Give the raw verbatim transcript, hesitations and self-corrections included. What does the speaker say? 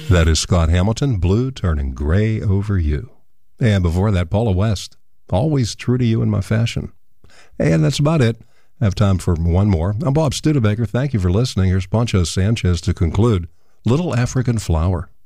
That is Scott Hamilton, Blue Turning Gray Over You. And before that, Paula West, Always True to You in My Fashion. And that's about it. I have time for one more. I'm Bob Studebaker. Thank you for listening. Here's Poncho Sanchez to conclude Little African Flower.